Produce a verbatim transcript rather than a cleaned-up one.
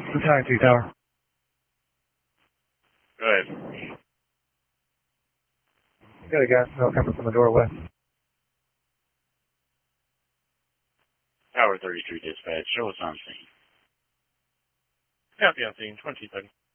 Lieutenant two Tower. Go ahead. Got a gas smell coming from the door west. Tower thirty-three dispatch, show us on scene. Copy on scene, twenty seconds.